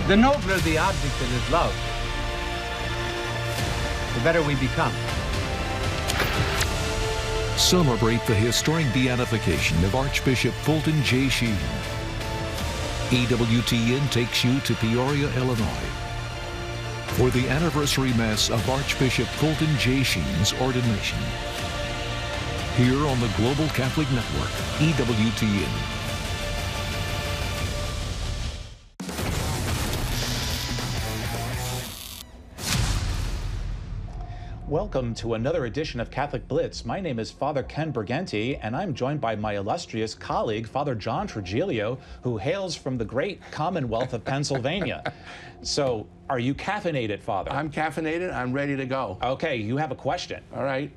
The nobler the object that is loved, the better we become. Celebrate the historic beatification of Archbishop Fulton J. Sheen. EWTN takes you to Peoria, Illinois, for the anniversary Mass of Archbishop Fulton J. Sheen's ordination. Here on the Global Catholic Network, EWTN. Welcome to another edition of Catholic Blitz. My name is Father Ken Briganti, and I'm joined by my illustrious colleague, Father John Trigilio, who hails from the great Commonwealth of Pennsylvania. So, are you caffeinated, Father? I'm caffeinated. I'm ready to go. Okay, you have a question. All right.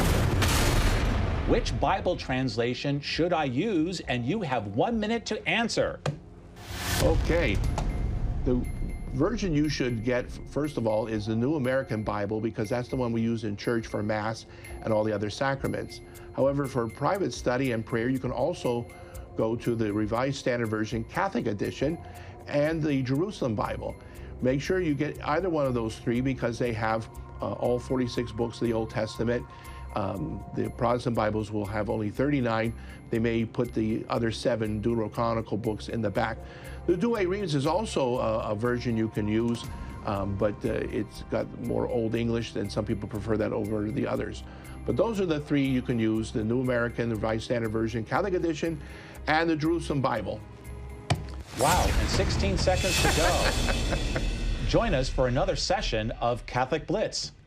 Which Bible translation should I use? And you have 1 minute to answer. Okay. The version you should get, first of all, is the New American Bible, because that's the one we use in church for Mass and all the other sacraments. However, for private study and prayer, you can also go to the Revised Standard Version Catholic Edition and the Jerusalem Bible. Make sure you get either one of those three, because they have all 46 books of the Old Testament. The Protestant Bibles will have only 39. They may put the other 7 Deuterocanonical books in the back. The Douay Rheims is also a version you can use, but it's got more Old English, and some people prefer that over the others. But those are the three you can use: the New American, the Revised Standard Version, Catholic Edition, and the Jerusalem Bible. Wow, and 16 seconds to go. Join us for another session of Catholic Blitz.